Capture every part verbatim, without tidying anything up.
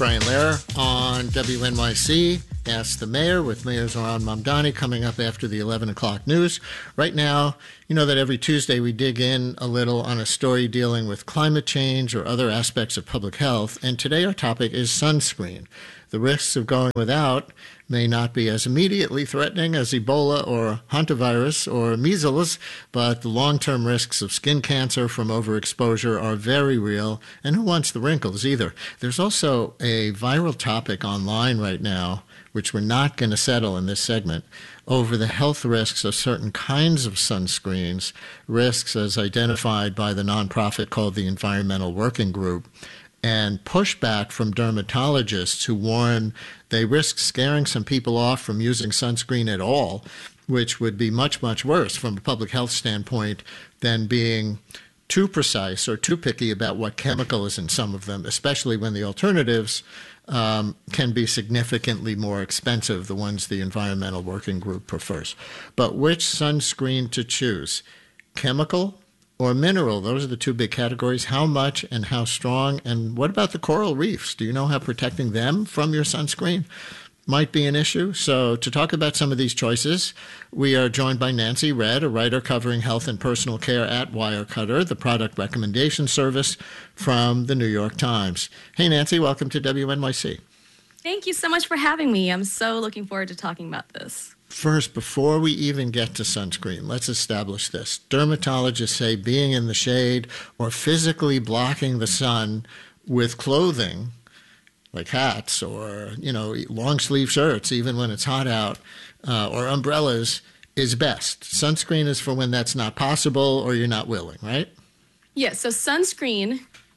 Brian Lehrer on W N Y C. Ask the Mayor with Mayor Zohran Mamdani coming up after the eleven o'clock news. Right now, you know that every Tuesday we dig in a little on a story dealing with climate change or other aspects of public health, and today our topic is sunscreen. The risks of going without may not be as immediately threatening as Ebola or hantavirus or measles, but the long-term risks of skin cancer from overexposure are very real, and who wants the wrinkles either? There's also a viral topic online right now, which we're not going to settle in this segment, over the health risks of certain kinds of sunscreens, risks as identified by the nonprofit called the Environmental Working Group, and pushback from dermatologists who warn they risk scaring some people off from using sunscreen at all, which would be much, much worse from a public health standpoint than being too precise or too picky about what chemical is in some of them, especially when the alternatives um, can be significantly more expensive, the ones the Environmental Working Group prefers. But which sunscreen to choose? Chemical or mineral? Those are the two big categories. How much and how strong? And what about the coral reefs? Do you know how protecting them from your sunscreen might be an issue? So to talk about some of these choices, we are joined by Nancy Redd, a writer covering health and personal care at Wirecutter, the product recommendation service from the New York Times. Hey, Nancy, welcome to W N Y C. Thank you so much for having me. I'm so looking forward to talking about this. First, before we even get to sunscreen, let's establish this. Dermatologists say being in the shade or physically blocking the sun with clothing, like hats or, you know, long sleeve shirts, even when it's hot out, uh, or umbrellas, is best. Sunscreen is for when that's not possible or you're not willing, right? Yes, so sunscreen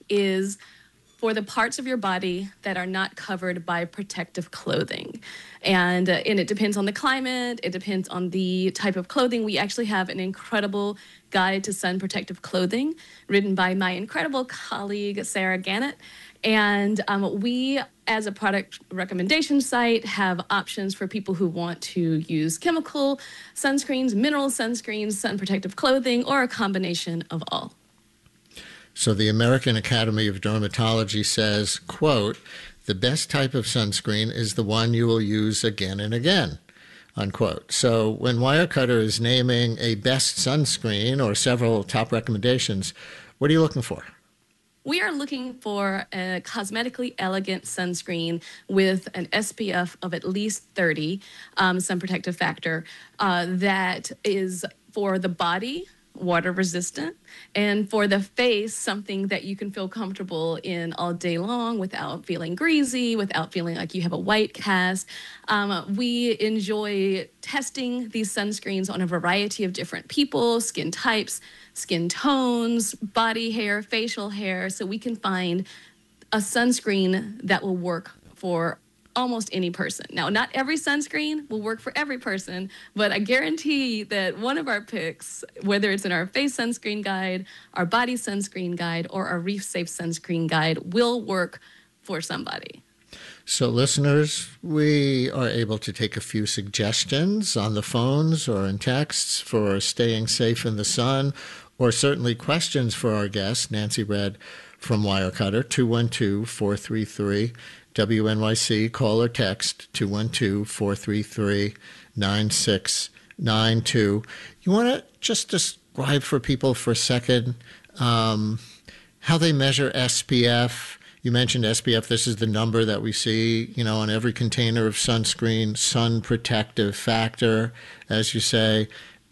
is for the parts of your body that are not covered by protective clothing. And, uh, and it depends on the climate, it depends on the type of clothing. We actually have an incredible guide to sun protective clothing written by my incredible colleague, Sarah Gannett. And um, we, as a product recommendation site, have options for people who want to use chemical sunscreens, mineral sunscreens, sun protective clothing, or a combination of all. So the American Academy of Dermatology says, quote, the best type of sunscreen is the one you will use again and again, unquote. So when Wirecutter is naming a best sunscreen or several top recommendations, what are you looking for? We are looking for a cosmetically elegant sunscreen with an S P F of at least thirty, um, sun protective factor, uh, that is for the body, water resistant, and for the face, something that you can feel comfortable in all day long without feeling greasy, without feeling like you have a white cast. Um, we enjoy testing these sunscreens on a variety of different people, skin types, skin tones, body hair, facial hair, so we can find a sunscreen that will work for almost any person. Now, not every sunscreen will work for every person, but I guarantee that one of our picks, whether it's in our face sunscreen guide, our body sunscreen guide, or our reef safe sunscreen guide, will work for somebody. So listeners, we are able to take a few suggestions on the phones or in texts for staying safe in the sun, or certainly questions for our guest, Nancy Redd from Wirecutter, two one two, four three three, W N Y C, call or text two one two, four three three, nine six nine two. You want to just describe for people for a second um, how they measure S P F? You mentioned S P F. This is the number that we see, you know, on every container of sunscreen, sun protective factor, as you say,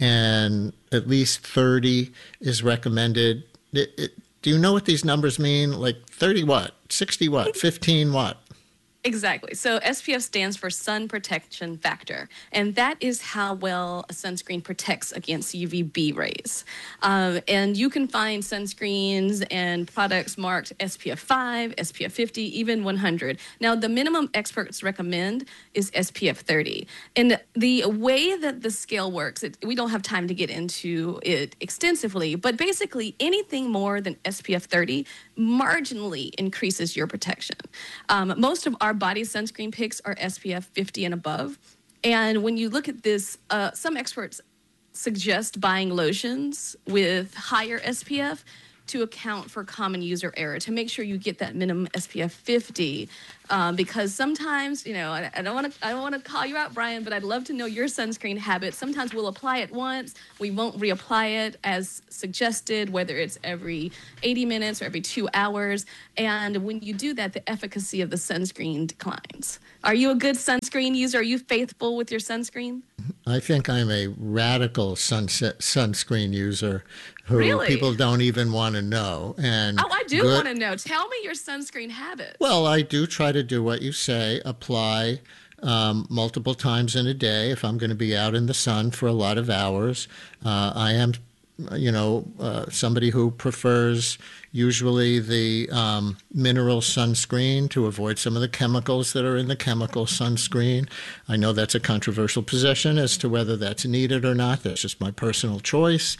and at least thirty is recommended. It, it, do you know what these numbers mean? Like thirty what? sixty what? fifteen what? Exactly. So S P F stands for sun protection factor, and that is how well a sunscreen protects against U V B rays. Um, and you can find sunscreens and products marked S P F five, S P F fifty, even one hundred. Now, the minimum experts recommend is S P F thirty. And the way that the scale works, it, we don't have time to get into it extensively, but basically anything more than S P F thirty marginally increases your protection. Um, most of our body sunscreen picks are S P F fifty and above. And when you look at this, uh, some experts suggest buying lotions with higher S P F to account for common user error, to make sure you get that minimum S P F fifty. Um, because sometimes, you know, I, I don't want to I don't want to call you out, Brian, but I'd love to know your sunscreen habits. Sometimes we'll apply it once, we won't reapply it as suggested, whether it's every eighty minutes or every two hours. And when you do that, the efficacy of the sunscreen declines. Are you a good sunscreen user? Are you faithful with your sunscreen? I think I'm a radical sunset sunscreen user who Really? people don't even want to know. And Oh, I do good- want to know. Tell me your sunscreen habits. Well, I do try to do what you say, apply um, multiple times in a day if I'm going to be out in the sun for a lot of hours. Uh, I am, you know, uh, somebody who prefers usually the um, mineral sunscreen to avoid some of the chemicals that are in the chemical sunscreen. I know that's a controversial position as to whether that's needed or not. That's just my personal choice.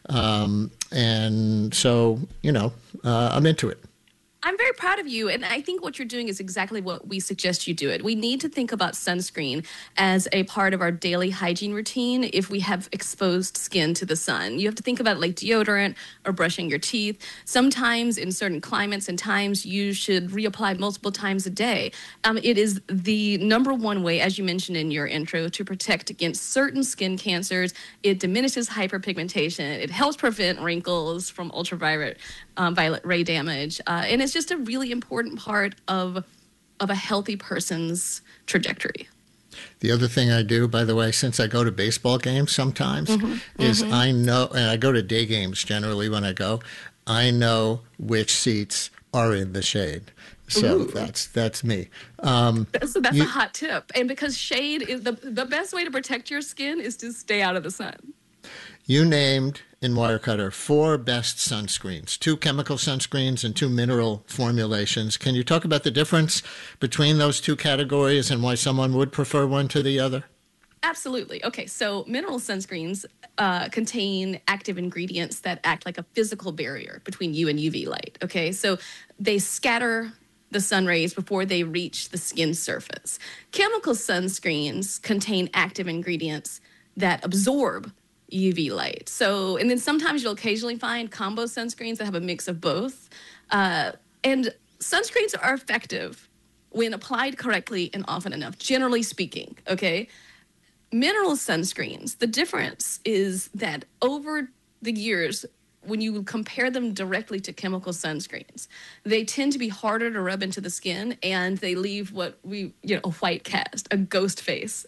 Um, and so, you know, uh, I'm into it. I'm very proud of you, and I think what you're doing is exactly what we suggest you do it. We need to think about sunscreen as a part of our daily hygiene routine if we have exposed skin to the sun. You have to think about it like deodorant or brushing your teeth. Sometimes in certain climates and times, you should reapply multiple times a day. Um, it is the number one way, as you mentioned in your intro, to protect against certain skin cancers. It diminishes hyperpigmentation. It helps prevent wrinkles from ultraviolet um, violet ray damage, uh, and it's just a really important part of of a healthy person's trajectory. The other thing I do, by the way, since I go to baseball games sometimes, Mm-hmm, is mm-hmm. I know, and I go to day games generally when I go, I know which seats are in the shade. So Ooh. that's that's me. Um, So that's you- a hot tip, and because shade is the the best way to protect your skin is to stay out of the sun. You named in Wirecutter four best sunscreens, two chemical sunscreens and two mineral formulations. Can you talk about the difference between those two categories and why someone would prefer one to the other? Absolutely. Okay, so mineral sunscreens uh, contain active ingredients that act like a physical barrier between you and U V light. Okay, so they scatter the sun rays before they reach the skin surface. Chemical sunscreens contain active ingredients that absorb U V light. So, and then sometimes you'll occasionally find combo sunscreens that have a mix of both. Uh, and sunscreens are effective when applied correctly and often enough, generally speaking, okay? Mineral sunscreens, the difference is that over the years, when you compare them directly to chemical sunscreens, they tend to be harder to rub into the skin, and they leave what we, you know, a white cast, a ghost face,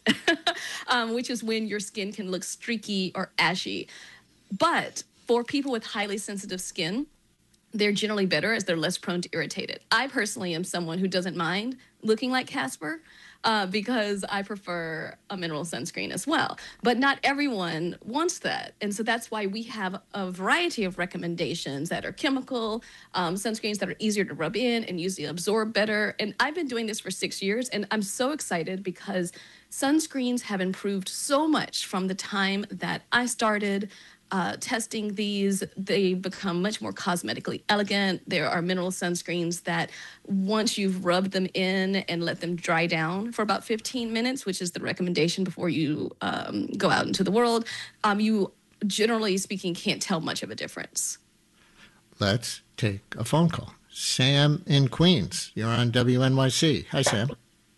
um, which is when your skin can look streaky or ashy. But for people with highly sensitive skin, they're generally better as they're less prone to irritate it. I personally am someone who doesn't mind looking like Casper uh, because I prefer a mineral sunscreen as well. But not everyone wants that. And so that's why we have a variety of recommendations that are chemical, um, sunscreens that are easier to rub in and usually absorb better. And I've been doing this for six years, and I'm so excited because sunscreens have improved so much from the time that I started Uh, testing these. They become much more cosmetically elegant. There are mineral sunscreens that once you've rubbed them in and let them dry down for about fifteen minutes, which is the recommendation before you um, go out into the world, um, you generally speaking can't tell much of a difference. Let's take a phone call. Sam in Queens, you're on W N Y C. Hi, Sam.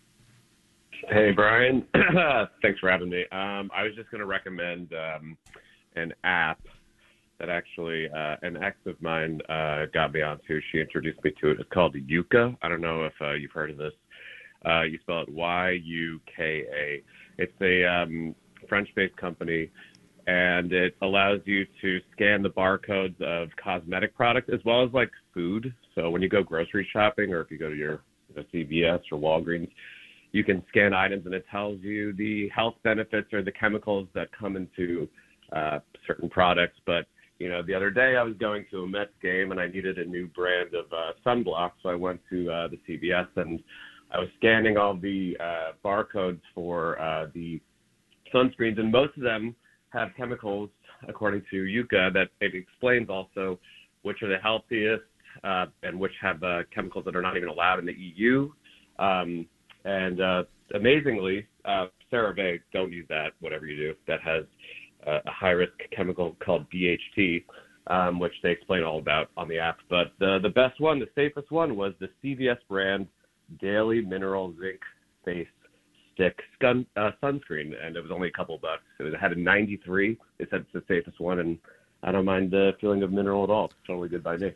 Hey, Brian. Thanks for having me. Um, I was just going to recommend um, an app that actually uh, an ex of mine uh, got me onto. She introduced me to it. It's called Yuka. I don't know if uh, you've heard of this. Uh, you spell it Y U K A. It's a um, French-based company, and it allows you to scan the barcodes of cosmetic products as well as like food. So when you go grocery shopping, or if you go to your you know, C V S or Walgreens, you can scan items and it tells you the health benefits or the chemicals that come into uh, certain products. But, you know, the other day I was going to a Mets game and I needed a new brand of uh, sunblock. So I went to uh, the C V S and I was scanning all the uh, barcodes for uh, the sunscreens, and most of them have chemicals, according to Yuka, that it explains also which are the healthiest uh, and which have uh, chemicals that are not even allowed in the E U. Um, and uh, amazingly, uh, CeraVe, don't use that, whatever you do, that has uh, a high-risk chemical called D H T. um, which they explain all about on the app. But the, the best one, the safest one, was the C V S brand Daily Mineral Zinc Face Stick sun, uh, sunscreen, and it was only a couple bucks. It had a ninety-three. They said it's the safest one, and I don't mind the feeling of mineral at all. It's totally good by me.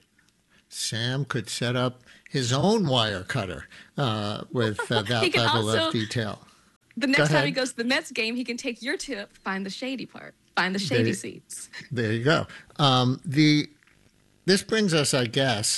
Sam could set up his own wire cutter uh, with uh, that level also, of detail. The next time he goes to the Mets game, he can take your tip, find the shady part, find the shady there, seats. There you go. Um, the This brings us, I guess,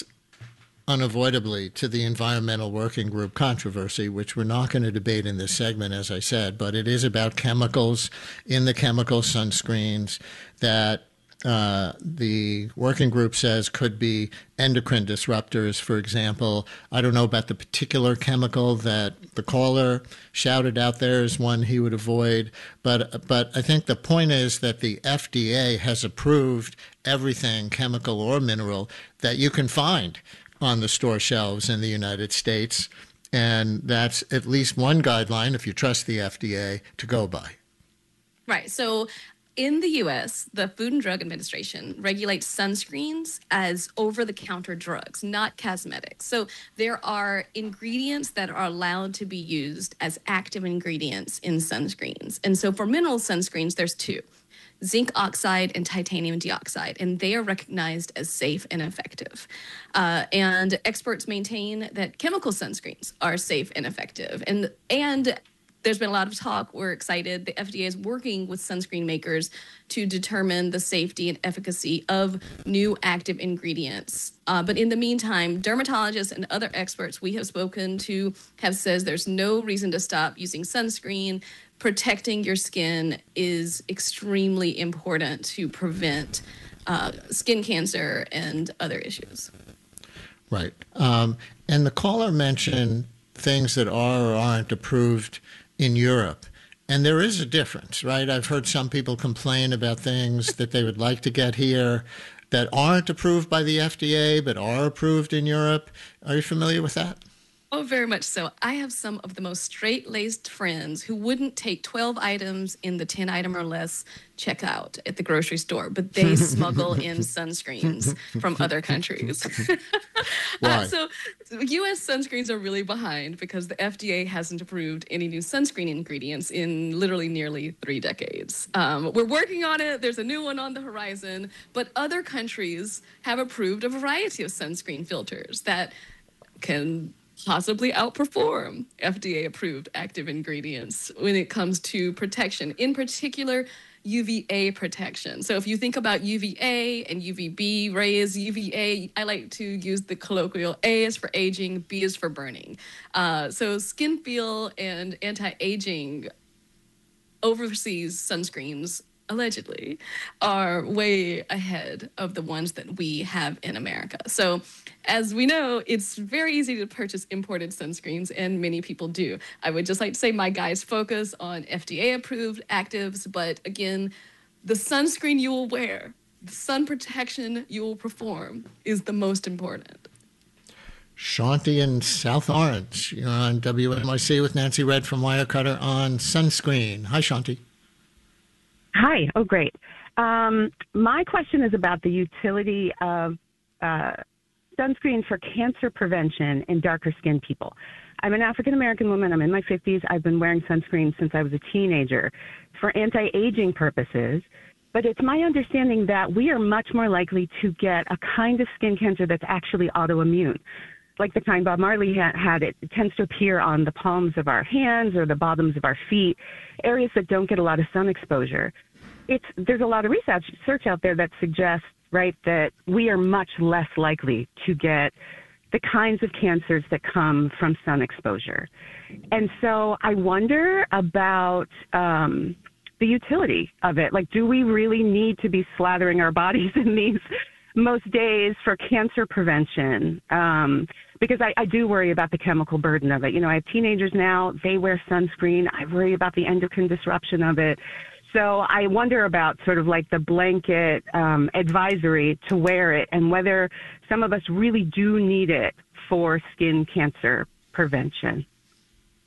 unavoidably to the Environmental Working Group controversy, which we're not going to debate in this segment, as I said, but it is about chemicals in the chemical sunscreens that Uh, the working group says could be endocrine disruptors, for example. I don't know about the particular chemical that the caller shouted out there as one he would avoid, but but I think the point is that the F D A has approved everything, chemical or mineral, that you can find on the store shelves in the United States, and that's at least one guideline, if you trust the F D A, to go by. Right. So in the U S, the Food and Drug Administration regulates sunscreens as over-the-counter drugs, not cosmetics. So there are ingredients that are allowed to be used as active ingredients in sunscreens. And so for mineral sunscreens, there's two, zinc oxide and titanium dioxide, and they are recognized as safe and effective. Uh, and experts maintain that chemical sunscreens are safe and effective. And and there's been a lot of talk. We're excited. The F D A is working with sunscreen makers to determine the safety and efficacy of new active ingredients. Uh, but in the meantime, dermatologists and other experts we have spoken to have says there's no reason to stop using sunscreen. Protecting your skin is extremely important to prevent uh, skin cancer and other issues. Right. Um, and the caller mentioned things that are or aren't approved in Europe. And there is a difference, right? I've heard some people complain about things that they would like to get here that aren't approved by the F D A but are approved in Europe. Are you familiar with that? Oh, very much so. I have some of the most straight-laced friends who wouldn't take twelve items in the ten item or less checkout at the grocery store, but they smuggle in sunscreens from other countries. Why? uh, so U S sunscreens are really behind because the F D A hasn't approved any new sunscreen ingredients in literally nearly three decades. Um, we're working on it. There's a new one on the horizon, but other countries have approved a variety of sunscreen filters that can possibly outperform F D A-approved active ingredients when it comes to protection, in particular, U V A protection. So if you think about U V A and U V B rays, U V A, I like to use the colloquial A is for aging, B is for burning. Uh, so skin feel and anti-aging overseas sunscreens allegedly are way ahead of the ones that we have in America. So as we know, it's very easy to purchase imported sunscreens, and many people do. I would just like to say my guys focus on F D A-approved actives, but again, the sunscreen you will wear, the sun protection you will perform is the most important. Shanti in South Orange. You're on W N Y C with Nancy Red from Wirecutter on sunscreen. Hi, Shanti. Hi. Oh, great. Um, my question is about the utility of uh, sunscreen for cancer prevention in darker skinned people. I'm an African-American woman. I'm in my fifties. I've been wearing sunscreen since I was a teenager for anti-aging purposes. But it's my understanding that we are much more likely to get a kind of skin cancer that's actually autoimmune. Like the kind Bob Marley ha- had, it, it tends to appear on the palms of our hands or the bottoms of our feet, areas that don't get a lot of sun exposure. It's there's a lot of research, research out there that suggests, right, that we are much less likely to get the kinds of cancers that come from sun exposure. And so I wonder about um, the utility of it. Like, do we really need to be slathering our bodies in these most days for cancer prevention? Um, because I, I do worry about the chemical burden of it. You know, I have teenagers now, they wear sunscreen. I worry about the endocrine disruption of it. So I wonder about sort of like the blanket um, advisory to wear it and whether some of us really do need it for skin cancer prevention.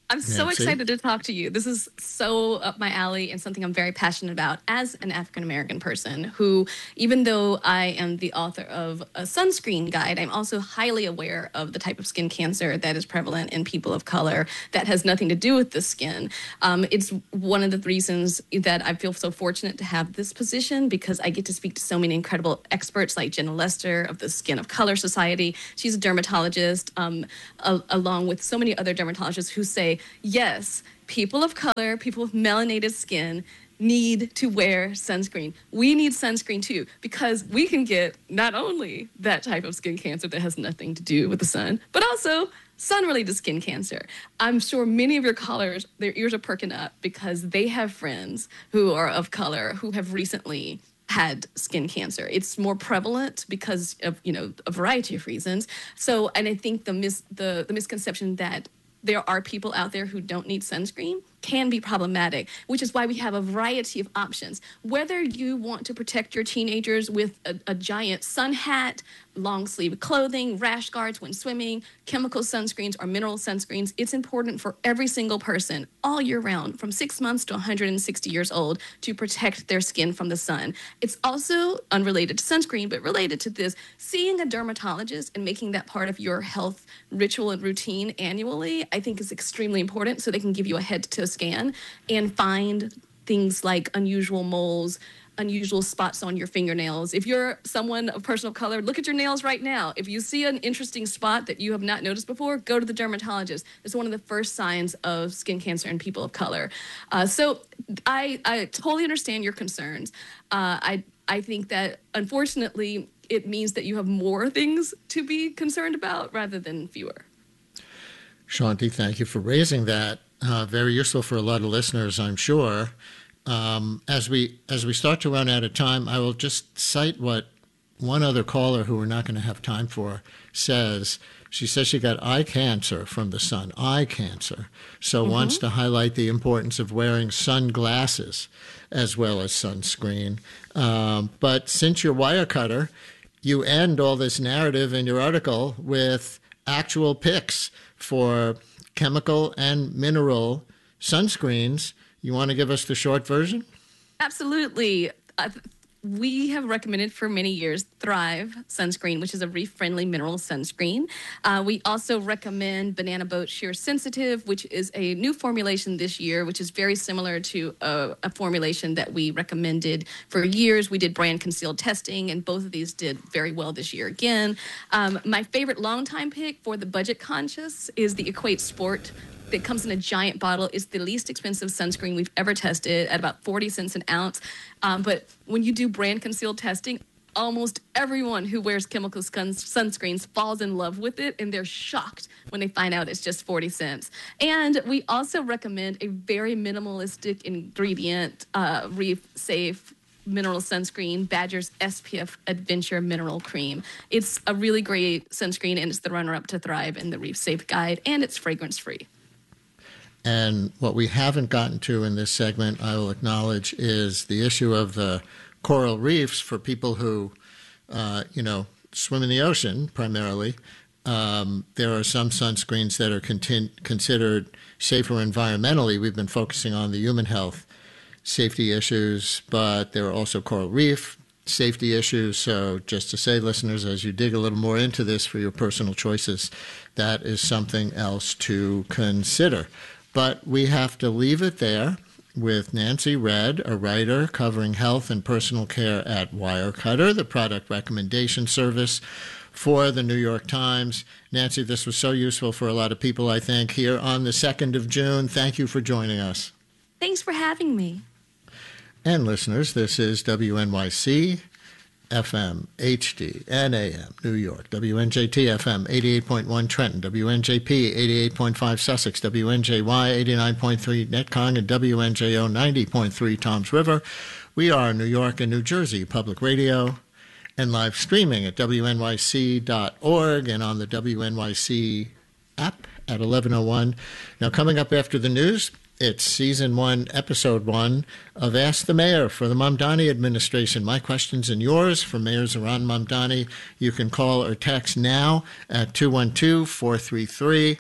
I'm so Nancy? excited to talk to you. This is so up my alley and something I'm very passionate about as an African American person who, even though I am the author of a sunscreen guide, I'm also highly aware of the type of skin cancer that is prevalent in people of color that has nothing to do with the skin. Um, it's one of the reasons that I feel so fortunate to have this position because I get to speak to so many incredible experts like Jenna Lester of the Skin of Color Society. She's a dermatologist, um, a- along with so many other dermatologists who say, yes, people of color, people with melanated skin need to wear sunscreen. We need sunscreen too, because we can get not only that type of skin cancer that has nothing to do with the sun, but also sun-related skin cancer. I'm sure many of your callers, their ears are perking up because they have friends who are of color who have recently had skin cancer. It's more prevalent because of, you know, a variety of reasons. So, and I think the mis the, the misconception that there are people out there who don't need sunscreen can be problematic, which is why we have a variety of options. Whether you want to protect your teenagers with a, a giant sun hat, long sleeve clothing, rash guards when swimming, chemical sunscreens or mineral sunscreens, it's important for every single person all year round from six months to one hundred sixty years old to protect their skin from the sun. It's also unrelated to sunscreen, but related to this, seeing a dermatologist and making that part of your health ritual and routine annually, I think is extremely important so they can give you a head-to-toe scan and find things like unusual moles, unusual spots on your fingernails. If you're someone of person of color, look at your nails right now. If you see an interesting spot that you have not noticed before, go to the dermatologist. It's one of the first signs of skin cancer in people of color. Uh, so I, I totally understand your concerns. Uh, I, I think that unfortunately it means that you have more things to be concerned about rather than fewer. Shanti, thank you for raising that. Uh, very useful for a lot of listeners, I'm sure. Um, as we as we start to run out of time, I will just cite what one other caller who we're not going to have time for says. She says she got eye cancer from the sun, eye cancer, so mm-hmm. wants to highlight the importance of wearing sunglasses as well as sunscreen. Um, but since you're Wirecutter, you end all this narrative in your article with actual pics for chemical and mineral sunscreens. You want to give us the short version? Absolutely. Uh, we have recommended for many years Thrive sunscreen, which is a reef-friendly mineral sunscreen. Uh, we also recommend Banana Boat Sheer Sensitive, which is a new formulation this year, which is very similar to a, a formulation that we recommended for years. We did brand concealed testing, and both of these did very well this year again. Um, my favorite longtime pick for the budget conscious is the Equate Sport. That comes in a giant bottle. It's the least expensive sunscreen we've ever tested at about forty cents an ounce. Um, but when you do brand concealed testing, almost everyone who wears chemical sun- sunscreens falls in love with it, and they're shocked when they find out it's just forty cents. And we also recommend a very minimalistic ingredient, uh, Reef Safe mineral sunscreen, Badger's S P F Adventure Mineral Cream. It's a really great sunscreen, and it's the runner-up to Thrive in the Reef Safe Guide, and it's fragrance-free. And what we haven't gotten to in this segment, I will acknowledge, is the issue of the coral reefs for people who, uh, you know, swim in the ocean primarily. Um, there are some sunscreens that are contin- considered safer environmentally. We've been focusing on the human health safety issues, but there are also coral reef safety issues. So just to say, listeners, as you dig a little more into this for your personal choices, that is something else to consider. But we have to leave it there with Nancy Redd, a writer covering health and personal care at Wirecutter, the product recommendation service for the New York Times. Nancy, this was so useful for a lot of people, I think, here on the second of June. Thank you for joining us. Thanks for having me. And listeners, this is W N Y C F M, H D, and A M, New York, W N J T F M, eighty-eight point one Trenton, W N J P, eighty-eight point five Sussex, W N J Y, eighty-nine point three Netcong, and W N J O, ninety point three Toms River. We are New York and New Jersey Public Radio, and live streaming at W N Y C dot org and on the W N Y C app at eleven oh one. Now, coming up after the news, it's season one, episode one of Ask the Mayor for the Mamdani administration. My questions and yours for Mayor Zohran Mamdani. You can call or text now at two one two, four three three,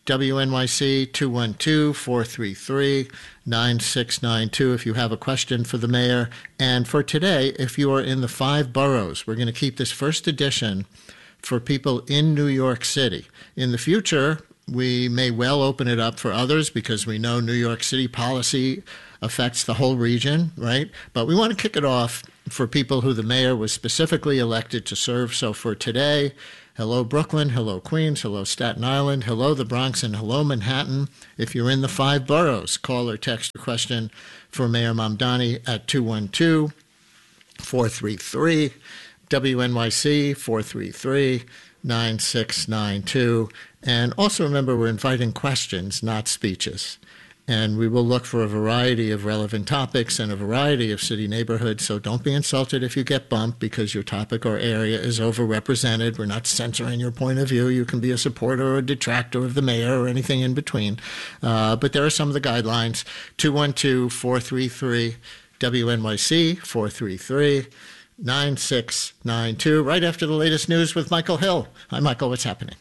W N Y C, two one two, four three three, nine six nine two if you have a question for the mayor. And for today, if you are in the five boroughs, we're going to keep this first edition for people in New York City. In the future, we may well open it up for others because we know New York City policy affects the whole region, right? But we want to kick it off for people who the mayor was specifically elected to serve. So for today, hello Brooklyn, hello Queens, hello Staten Island, hello the Bronx, and hello Manhattan. If you're in the five boroughs, call or text a question for Mayor Mamdani at two one two, four three three, W N Y C, four three three, nine six nine two. And also remember, we're inviting questions, not speeches. And we will look for a variety of relevant topics and a variety of city neighborhoods. So don't be insulted if you get bumped because your topic or area is overrepresented. We're not censoring your point of view. You can be a supporter or a detractor of the mayor or anything in between. Uh, but there are some of the guidelines. two one two, four three three, W N Y C, four three three, nine six nine two. Right after the latest news with Michael Hill. Hi, Michael. What's happening?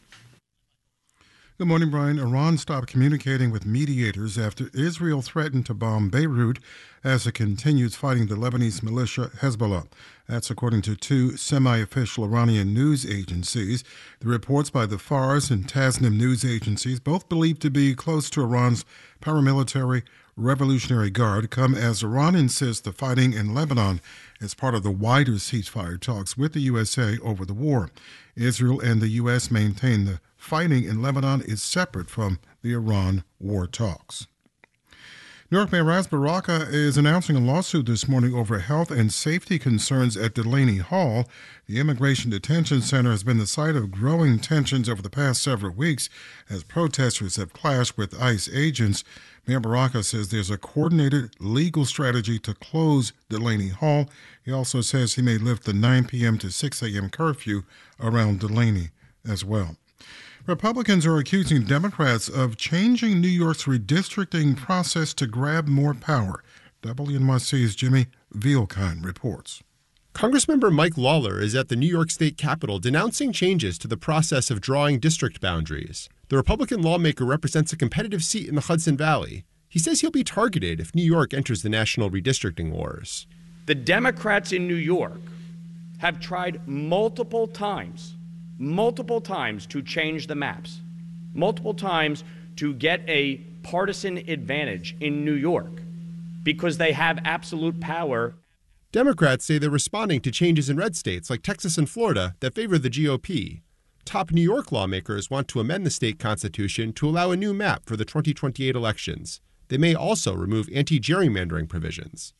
Good morning, Brian. Iran stopped communicating with mediators after Israel threatened to bomb Beirut as it continues fighting the Lebanese militia Hezbollah. That's according to two semi-official Iranian news agencies. The reports by the Fars and Tasnim news agencies, both believed to be close to Iran's paramilitary Revolutionary Guard, come as Iran insists the fighting in Lebanon is part of the wider ceasefire talks with the U S A over the war. Israel and the U S maintain the fighting in Lebanon is separate from the Iran war talks. New York Mayor Ras Baraka is announcing a lawsuit this morning over health and safety concerns at Delaney Hall. The Immigration Detention Center has been the site of growing tensions over the past several weeks as protesters have clashed with ICE agents. Mayor Baraka says there's a coordinated legal strategy to close Delaney Hall. He also says he may lift the nine p.m. to six a.m. curfew around Delaney as well. Republicans are accusing Democrats of changing New York's redistricting process to grab more power. W N Y C's Jimmy Vielkind reports. Congressmember Mike Lawler is at the New York State Capitol denouncing changes to the process of drawing district boundaries. The Republican lawmaker represents a competitive seat in the Hudson Valley. He says he'll be targeted if New York enters the national redistricting wars. The Democrats in New York have tried multiple times multiple times to change the maps, multiple times to get a partisan advantage in New York because they have absolute power. Democrats say they're responding to changes in red states like Texas and Florida that favor the G O P. Top New York lawmakers want to amend the state constitution to allow a new map for the twenty twenty-eight elections. They may also remove anti-gerrymandering provisions.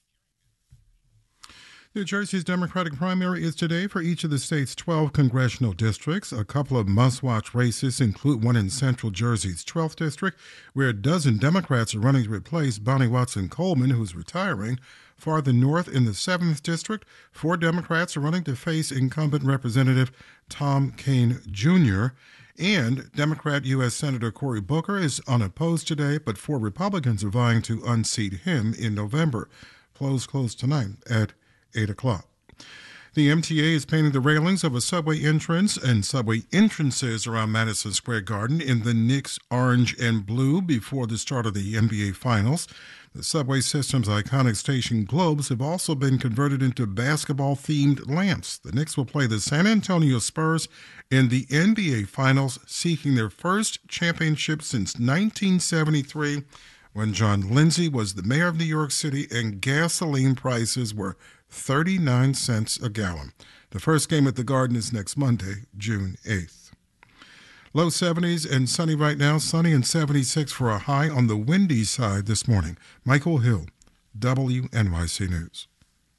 New Jersey's Democratic primary is today for each of the state's twelve congressional districts. A couple of must-watch races include one in Central Jersey's twelfth district, where a dozen Democrats are running to replace Bonnie Watson Coleman, who's retiring. Farther north in the seventh district, four Democrats are running to face incumbent Representative Tom Kean Junior And Democrat U S Senator Cory Booker is unopposed today, but four Republicans are vying to unseat him in November. Polls close tonight at eight o'clock. The M T A is painting the railings of a subway entrance and subway entrances around Madison Square Garden in the Knicks orange and blue before the start of the N B A Finals. The subway system's iconic station globes have also been converted into basketball-themed lamps. The Knicks will play the San Antonio Spurs in the N B A Finals, seeking their first championship since nineteen seventy-three, when John Lindsay was the mayor of New York City and gasoline prices were thirty-nine cents a gallon. The first game at the Garden is next Monday, June eighth. Low seventies and sunny right now, sunny and seventy-six for a high on the windy side this morning. Michael Hill, W N Y C News.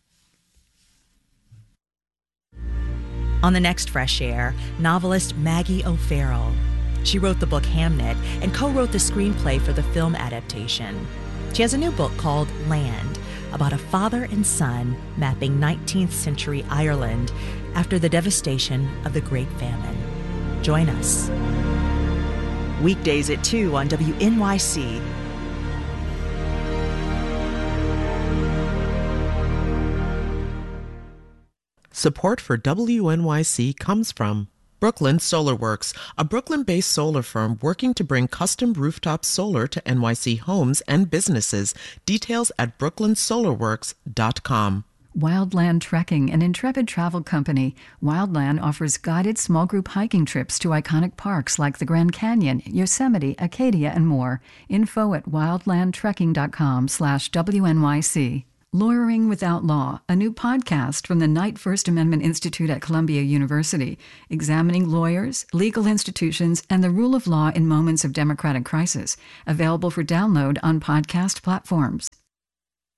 On the next Fresh Air, novelist Maggie O'Farrell. She wrote the book Hamnet and co-wrote the screenplay for the film adaptation. She has a new book called Land, about a father and son mapping nineteenth century Ireland after the devastation of the Great Famine. Join us. Weekdays at two on W N Y C. Support for W N Y C comes from Brooklyn Solar Works, a Brooklyn-based solar firm working to bring custom rooftop solar to N Y C homes and businesses. Details at brooklyn solar works dot com. Wildland Trekking, an intrepid travel company. Wildland offers guided small group hiking trips to iconic parks like the Grand Canyon, Yosemite, Acadia, and more. Info at wildlandtrekking.com slash WNYC. Lawyering Without Law, a new podcast from the Knight First Amendment Institute at Columbia University, examining lawyers, legal institutions, and the rule of law in moments of democratic crisis. Available for download on podcast platforms.